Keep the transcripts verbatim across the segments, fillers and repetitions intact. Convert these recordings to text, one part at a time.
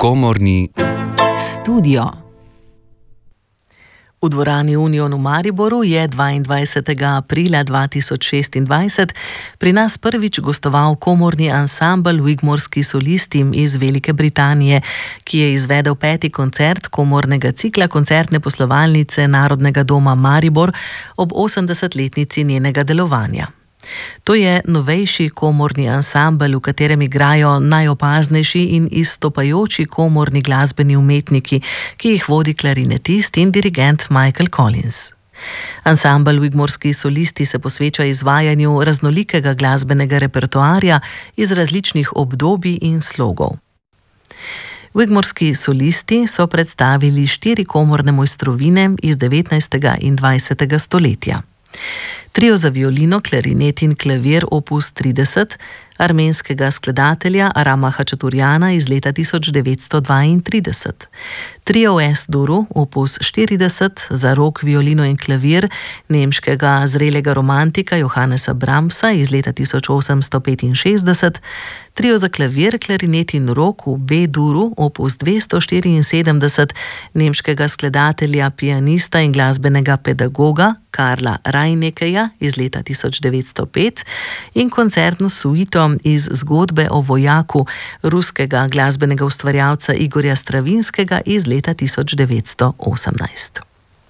Komorni studio. V dvorani Union v Mariboru je dvaindvajsetega aprila dva tisoč šestindvajset pri nas prvič gostoval komorni ansambel Wigmorski solisti iz Velike Britanije, ki je izvedel peti koncert komornega cikla koncertne poslovalnice Narodnega doma Maribor ob osemdesetletnici njenega delovanja. To je novejši komorni ansambel, v katerem igrajo najopaznejši in izstopajoči komorni glasbeni umetniki, ki jih vodi klarinetist in dirigent Michael Collins. Ansambel Wigmorski solisti se posveča izvajanju raznolikega glasbenega repertoarja iz različnih obdobij in slogov. Wigmorski solisti so predstavili štiri komorne mojstrovine iz devetnajstega in dvajsetega stoletja. Trio za violino, klarinet in klavir opus trideset, armenskega skladatelja Arama Hačaturjana iz leta tisoč devetsto dvaintrideset. Trio v es-duru opus štirideset za rok, violino in klavir nemškega zrelega romantika Johannesa Brahmsa iz leta tisoč osemsto petinšestdeset. Trio za klavir, klarinet in rok v be-duru opus dvesto štiriinsedemdeset nemškega skladatelja, pianista in glasbenega pedagoga Karla Reinekeja iz leta tisoč devetsto pet in koncertno suito iz Zgodbe o vojaku ruskega glasbenega ustvarjalca Igorja Stravinskega iz leta tisoč devetsto osemnajst.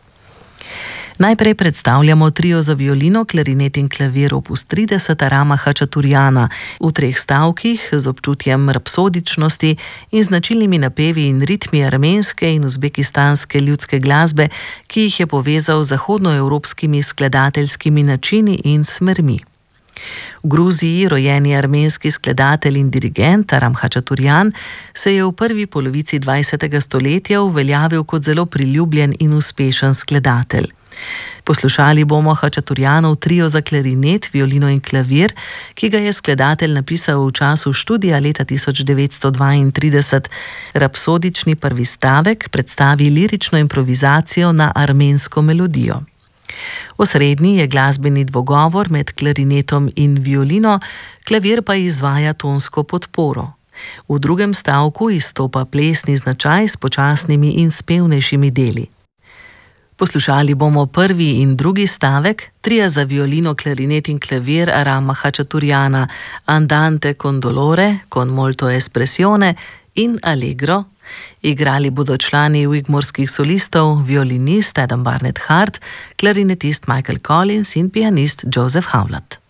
Najprej predstavljamo trio za violino, klarinet in klavir opus trideset Arama Hačaturjana v treh stavkih z občutjem rapsodičnosti in značilnimi napevi in ritmi armenske in uzbekistanske ljudske glasbe, ki jih je povezal z zahodnoevropskimi skladateljskimi načini in smermi. V Gruziji rojeni armenski skladatelj in dirigent Aram Hačaturjan se je v prvi polovici dvajsetega stoletja uveljavil kot zelo priljubljen in uspešen skladatelj. Poslušali bomo Hačaturjanov trio za klarinet, violino in klavir, ki ga je skladatelj napisal v času študija leta tisoč devetsto dvaintrideset. Rapsodični prvi stavek predstavi lirično improvizacijo na armensko melodijo. Osrednji je glasbeni dvogovor med klarinetom in violino, klavir pa izvaja tonsko podporo. V drugem stavku izstopa plesni značaj s počasnimi in spevnejšimi deli. Poslušali bomo prvi in drugi stavek tria za violino, klarinet in klavir Arama Hačaturjana, Andante con dolore, con molto espressione in allegro. Igrali bodo člani Wigmorskih solistov, violinist Adam Barnett Hart, klarinetist Michael Collins in pianist Joseph Howlett.